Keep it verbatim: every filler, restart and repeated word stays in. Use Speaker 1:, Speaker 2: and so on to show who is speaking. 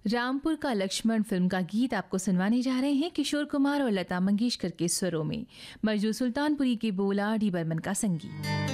Speaker 1: रामपुर का लक्ष्मण फिल्म का गीत आपको सुनवाने जा रहे हैं किशोर कुमार और लता मंगेशकर के स्वरों में। मजदूर सुल्तानपुरी के बोला, डी बर्मन का संगीत।